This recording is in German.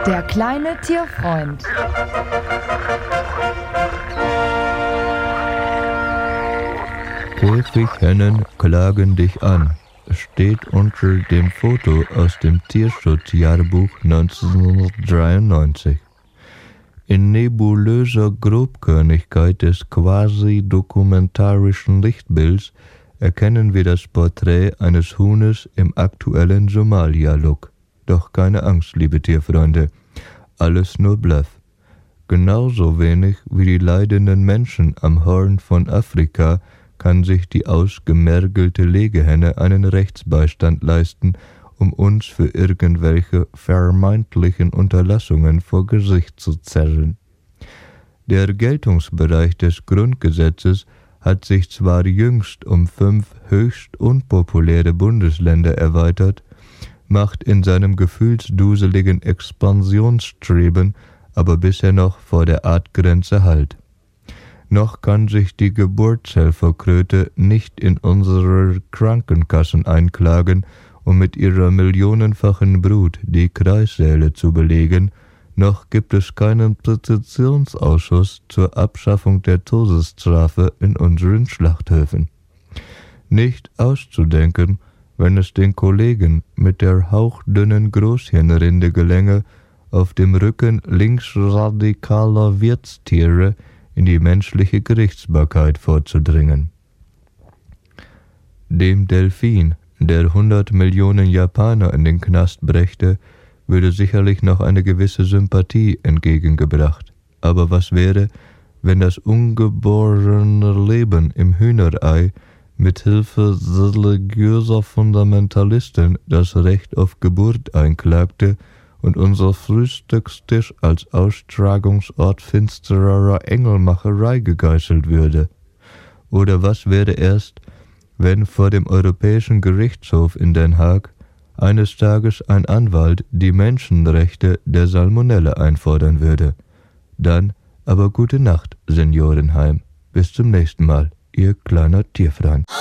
Der kleine Tierfreund. Käfighennen klagen dich an, steht unter dem Foto aus dem Tierschutzjahrbuch 1993. In nebulöser Grobkörnigkeit des quasi-dokumentarischen Lichtbilds erkennen wir das Porträt eines Huhnes im aktuellen Somalia-Look. Doch keine Angst, liebe Tierfreunde, alles nur Bluff. Genauso wenig wie die leidenden Menschen am Horn von Afrika kann sich die ausgemergelte Legehenne einen Rechtsbeistand leisten, um uns für irgendwelche vermeintlichen Unterlassungen vor Gesicht zu zerren. Der Geltungsbereich des Grundgesetzes hat sich zwar jüngst um 5 höchst unpopuläre Bundesländer erweitert, macht in seinem gefühlsduseligen Expansionsstreben aber bisher noch vor der Artgrenze Halt. Noch kann sich die Geburtshelferkröte nicht in unsere Krankenkassen einklagen, um mit ihrer millionenfachen Brut die Kreissäle zu belegen, noch gibt es keinen Petitionsausschuss zur Abschaffung der Todesstrafe in unseren Schlachthöfen. Nicht auszudenken, wenn es den Kollegen mit der hauchdünnen Großhirnrinde gelänge, auf dem Rücken linksradikaler Wirtstiere in die menschliche Gerichtsbarkeit vorzudringen. Dem Delfin, der 100 Millionen Japaner in den Knast brächte, würde sicherlich noch eine gewisse Sympathie entgegengebracht. Aber was wäre, wenn das ungeborene Leben im Hühnerei mit Hilfe religiöser Fundamentalisten das Recht auf Geburt einklagte und unser Frühstückstisch als Austragungsort finsterer Engelmacherei gegeißelt würde? Oder was wäre erst, wenn vor dem Europäischen Gerichtshof in Den Haag eines Tages ein Anwalt die Menschenrechte der Salmonelle einfordern würde? Dann aber gute Nacht, Seniorenheim. Bis zum nächsten Mal, Ihr kleiner Tierfreund.